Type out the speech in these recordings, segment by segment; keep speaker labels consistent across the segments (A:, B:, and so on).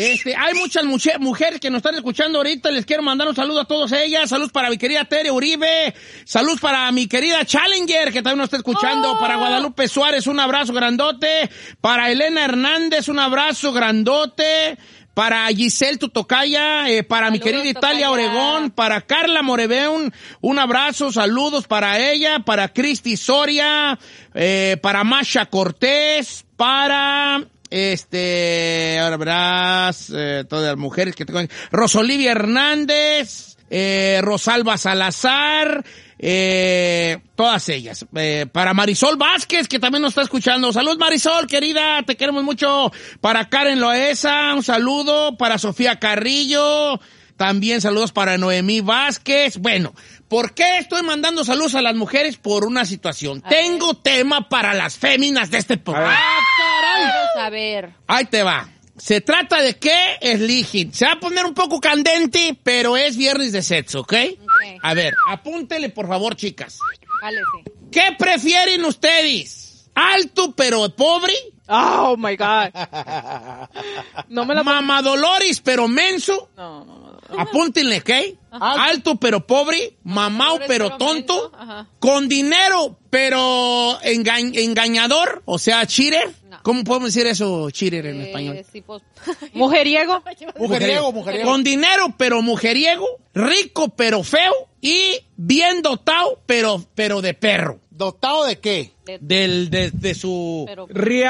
A: Hay muchas mujeres que nos están escuchando ahorita. Les quiero mandar un saludo a todas ellas. Saludos para mi querida Tere Uribe. Saludos para mi querida Challenger, que también nos está escuchando. Para Guadalupe Suárez, un abrazo grandote. Para Elena Hernández, un abrazo grandote. Para Giselle Tutocaya, para mi querida Italia Oregón, para Carla Moreveun, un abrazo, saludos para ella, para Cristi Soria, para Masha Cortés, para ahora verás, todas las mujeres que tengo, Rosolivia Hernández, Rosalba Salazar, todas ellas. Para Marisol Vázquez, que también nos está escuchando. Salud, Marisol, querida, te queremos mucho. Para Karen Loesa, un saludo. Para Sofía Carrillo, también saludos para Noemí Vázquez. Bueno, ¿por qué estoy mandando saludos a las mujeres? Por una situación. Tengo tema para las féminas de este programa.
B: A ver.
A: Ahí te va. Se trata de que eligen. Se va a poner un poco candente, pero es viernes de sexo, ¿ok? A ver, apúntele por favor, chicas.
B: Vale, sí.
A: ¿Qué prefieren ustedes? ¿Alto pero pobre?
C: Oh, my God. No me la
A: ¿Mamadoloris pero menso?
C: No.
A: Apúntenle, ¿ok? Alto pero pobre, mamao pero tonto, con dinero pero engañador, o sea, cheater.
B: No.
A: ¿Cómo podemos decir eso, cheater en español?
B: Sí, pues.
C: Mujeriego.
D: Mujeriego.
A: Con dinero pero mujeriego, rico pero feo y bien dotado pero de perro.
D: ¿Dotado de qué?
A: De su...
B: Pero-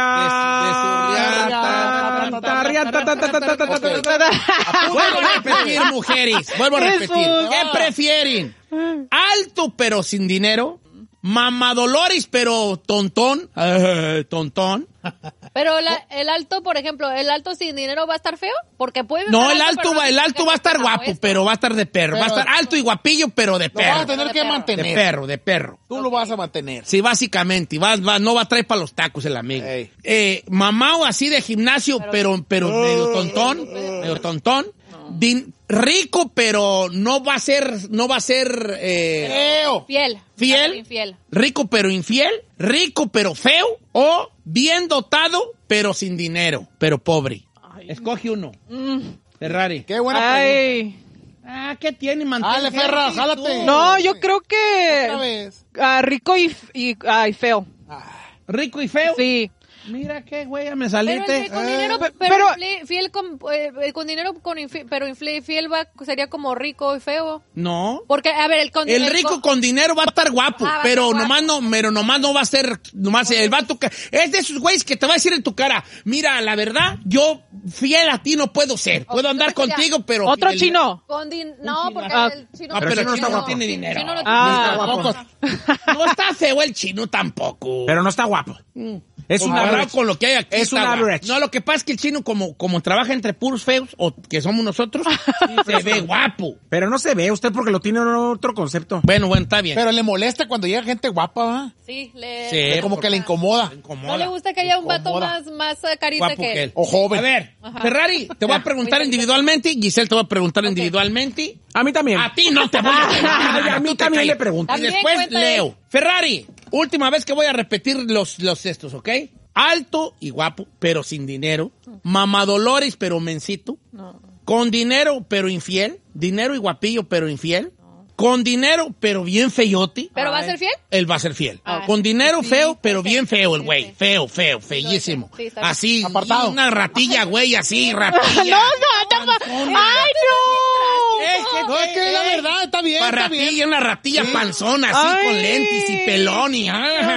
A: Vuelvo a repetir, mujeres. Vuelvo a repetir.
C: Jesús.
A: ¿Qué prefieren? ¿Alto pero sin dinero? ¿Mamadolores pero tontón? Tontón.
B: Pero el alto, por ejemplo, ¿el alto sin dinero va a estar feo? Porque puede
A: No,
B: estar
A: el alto va a estar guapo, pero va a estar de perro. Va a estar alto y guapillo, pero de
D: Lo vas a
A: perro.
D: tener que mantener.
A: De perro.
D: Tú lo vas a mantener.
A: Sí, básicamente. No va a traer para los tacos el amigo.
D: Ey.
A: Mamao así de gimnasio, pero medio tontón. Medio tontón. Rico, pero no va a ser
D: Feo.
B: Fiel.
A: Fiel.
B: Infiel.
A: Rico pero infiel, rico pero feo, o bien dotado pero sin dinero, pero pobre. Escoge uno. Ferrari.
D: Qué buena pregunta.
C: Ay.
A: ¿Qué tiene?
D: Dale, Ferra, jálate.
C: No, yo creo
D: Otra
C: que
D: vez.
C: rico y feo.
A: Rico y feo.
C: Sí.
A: Mira qué güey, me
B: Pero
A: saliste.
B: con dinero,
C: pero-
B: fiel con dinero, pero fiel sería como rico y feo.
A: No.
B: Porque, a ver,
A: El rico con dinero va a estar guapo,
B: va a
A: pero
B: estar
A: nomás no va a ser, el vato que, es de esos güeyes que te va a decir en tu cara, mira, la verdad, yo fiel a ti no puedo ser, puedo andar
B: pues ya.
A: contigo, pero...
C: Otro
A: fidelidad-
C: chino.
B: No, porque el chino...
A: pero el chino no
B: no
A: tiene dinero.
B: Chino no
C: Ah.
A: No está feo el chino tampoco.
E: Pero no está guapo. Es un
A: Comparado
E: average.
A: con lo que hay aquí.
E: Es un
A: está guapo.
E: average.
A: No, lo que pasa es que el chino, como trabaja entre puros feos, o que somos nosotros, se ve guapo.
E: Pero no se ve usted porque lo tiene en otro concepto.
A: Bueno, está bien.
D: Pero le molesta cuando llega gente guapa, ¿va?
B: Sí,
A: Sí,
D: Como que le incomoda.
B: no le gusta que haya un vato
D: Incomoda.
B: más carita
A: Guapo
B: que él.
D: O joven.
A: A ver, Ferrari, te voy a preguntar individualmente, Giselle te va a preguntar individualmente.
E: A mí también.
A: A ti no te voy a preguntar.
E: A mí
A: tú te
E: también
A: callas.
E: le pregunto.
A: Y
B: También
A: después
B: cuenta
A: Leo.
B: él.
A: Ferrari, última vez que voy a repetir los estos, ¿ok? Alto y guapo, pero sin dinero. Mamadolores, pero mencito. Con dinero, pero infiel. Dinero y guapillo, pero infiel. Con dinero, pero bien feyote.
B: ¿Pero va a ser fiel?
A: Él va a ser fiel.
B: Ah,
A: Con dinero
B: sí,
A: feo, pero
B: sí,
A: bien feo el
B: sí,
A: güey.
B: sí.
A: Feo, feísimo.
B: Sí, está bien.
A: Así,
D: Apartado.
A: una ratilla, güey, así, ratilla.
C: ¡Ay, no!
D: No, es que la verdad, está bien, está bien.
A: Ratilla, una ratilla panzona, así,
C: Ay.
A: con lentes y pelón y...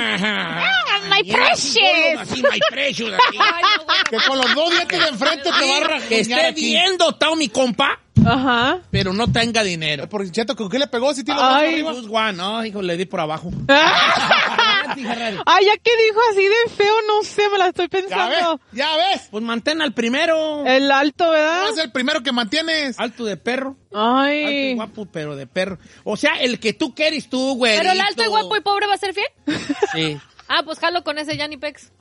C: my precious.
A: Así, my precious. Así.
B: Ay, no, güey.
D: Que con los dos dientes de enfrente te va a
A: Que
D: rasguñar
A: esté
D: aquí.
A: bien dotado mi compa,
C: Ajá.
A: pero no tenga dinero.
D: Por cierto, ¿con qué le pegó? Si tiene los dos
C: Ay.
D: arriba.
A: Just one, no, hijo, le di por abajo.
C: Ay, ya que dijo así de feo, no sé, me la estoy
D: Ya ves,
C: pensando.
D: ya ves.
A: Pues mantén al primero.
C: El alto, ¿verdad?
D: Es el primero que mantienes.
A: Alto de perro. Alto y
C: Ay.
A: guapo, pero de perro. O sea, el que tú quieres tú, güey.
B: ¿Pero el alto y guapo y pobre va a ser fiel?
A: Sí.
B: Ah, pues jalo con ese Yanni Pex.